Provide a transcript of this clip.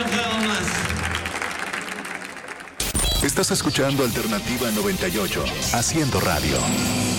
juego más. Estás escuchando Alternativa 98, haciendo radio.